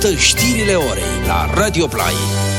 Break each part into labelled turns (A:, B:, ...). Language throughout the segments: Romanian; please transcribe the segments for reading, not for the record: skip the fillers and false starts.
A: Ascultă știrile orei la Radio Play.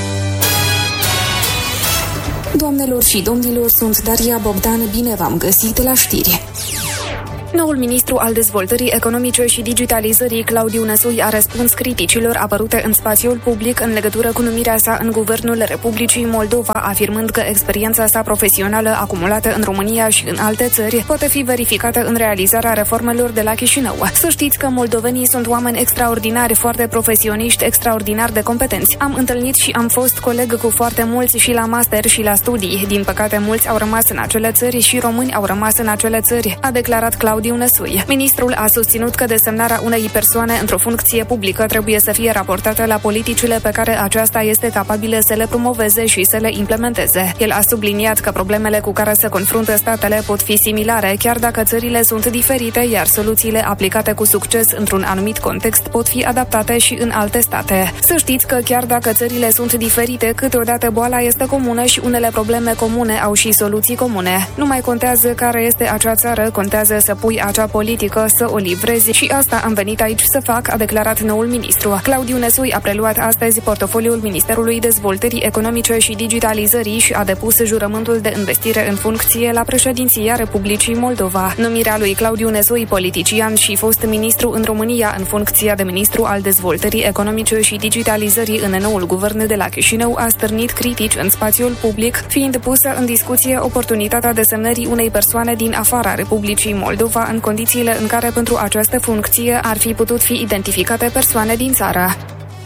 B: Doamnelor și domnilor, sunt Daria Bogdan, bine v-am găsit la știri. Noul ministru al dezvoltării economice și digitalizării, Claudiu Năsui, a răspuns criticilor apărute în spațiul public în legătură cu numirea sa în Guvernul Republicii Moldova, afirmând că experiența sa profesională acumulată în România și în alte țări poate fi verificată în realizarea reformelor de la Chișinău. Să știți că moldovenii sunt oameni extraordinari, foarte profesioniști, extraordinar de competenți. Am întâlnit și am fost coleg cu foarte mulți și la master și la studii. Din păcate, mulți au rămas în acele țări și români au rămas în acele țări, a declarat Claudiu Năsui. Ministrul a susținut că desemnarea unei persoane într-o funcție publică trebuie să fie raportată la politicile pe care aceasta este capabilă să le promoveze și să le implementeze. El a subliniat că problemele cu care se confruntă statele pot fi similare, chiar dacă țările sunt diferite, iar soluțiile aplicate cu succes într-un anumit context pot fi adaptate și în alte state. Să știți că chiar dacă țările sunt diferite, câteodată boala este comună și unele probleme comune au și soluții comune. Nu mai contează care este acea țară, contează să pui acea politică, să o livrezi și asta am venit aici să fac, a declarat noul ministru. Claudiu Năsui a preluat astăzi portofoliul Ministerului Dezvoltării Economice și Digitalizării și a depus jurământul de investire în funcție la președinția Republicii Moldova. Numirea lui Claudiu Năsui, politician și fost ministru în România în funcția de ministru al Dezvoltării Economice și Digitalizării în noul guvern de la Chișinău, a stârnit critici în spațiul public, fiind pusă în discuție oportunitatea desemnării unei persoane din afara Republicii Moldova în condițiile în care pentru această funcție ar fi putut fi identificate persoane din țară.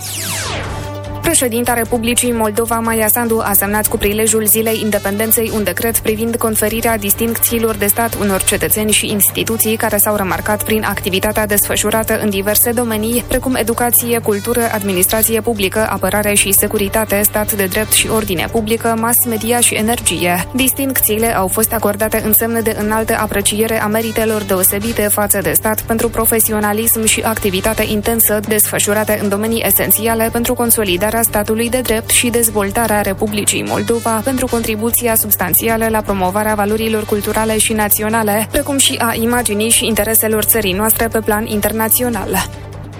B: Președinta Republicii Moldova, Maia Sandu, a semnat cu prilejul Zilei Independenței un decret privind conferirea distincțiilor de stat unor cetățeni și instituții care s-au remarcat prin activitatea desfășurată în diverse domenii, precum educație, cultură, administrație publică, apărare și securitate, stat de drept și ordine publică, mass media și energie. Distincțiile au fost acordate în semn de înaltă apreciere a meritelor deosebite față de stat pentru profesionalism și activitate intensă desfășurate în domenii esențiale pentru consolidarea statului de drept și dezvoltarea Republicii Moldova, pentru contribuția substanțială la promovarea valorilor culturale și naționale, precum și a imaginii și intereselor țării noastre pe plan internațional.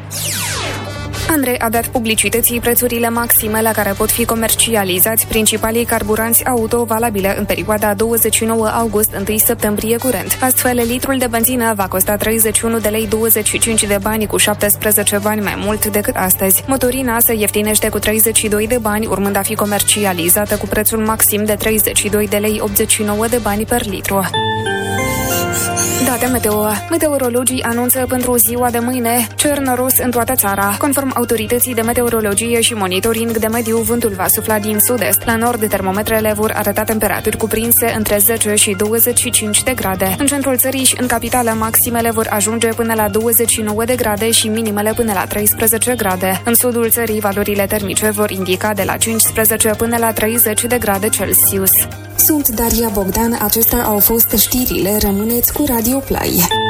B: Andrei a dat publicității prețurile maxime la care pot fi comercializați principalii carburanți auto valabile în perioada 29 august-1 septembrie curent. Astfel, litrul de benzină va costa 31 de lei 25 de bani, cu 17 bani mai mult decât astăzi. Motorina se ieftinește cu 32 de bani, urmând a fi comercializată cu prețul maxim de 32 de lei 89 de bani per litru. Date meteo. Meteorologii anunță pentru ziua de mâine cer noros în toată țara. Conform autorității de meteorologie și monitoring de mediu, vântul va sufla din sud-est. La nord, termometrele vor arăta temperaturi cuprinse între 10 și 25 de grade. În centrul țării și în capitală, maximele vor ajunge până la 29 de grade și minimele până la 13 grade. În sudul țării, valorile termice vor indica de la 15 până la 30 de grade Celsius. Sunt Daria Bogdan, acestea au fost știrile, rămâneți cu Radio Play.